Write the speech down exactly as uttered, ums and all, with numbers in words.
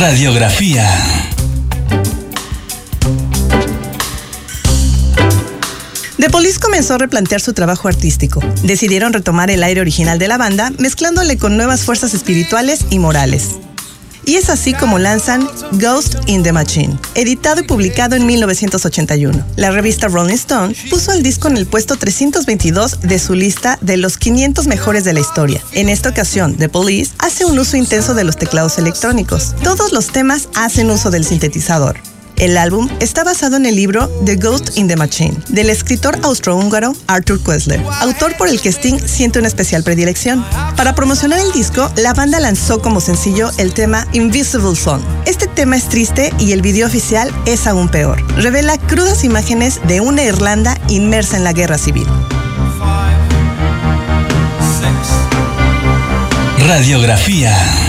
Radiografía. The Police comenzó a replantear su trabajo artístico. Decidieron retomar el aire original de la banda, mezclándole con nuevas fuerzas espirituales y morales. Y es así como lanzan Ghost in the Machine, editado y publicado en mil novecientos ochenta y uno. La revista Rolling Stone puso el disco en el puesto trescientos veintidós de su lista de los quinientos mejores de la historia. En esta ocasión, The Police hace un uso intenso de los teclados electrónicos. Todos los temas hacen uso del sintetizador. El álbum está basado en el libro The Ghost in the Machine, del escritor austrohúngaro Arthur Koestler, autor por el que Sting siente una especial predilección. Para promocionar el disco, la banda lanzó como sencillo el tema Invisible Song. Este tema es triste y el video oficial es aún peor. Revela crudas imágenes de una Irlanda inmersa en la guerra civil. Radiografía.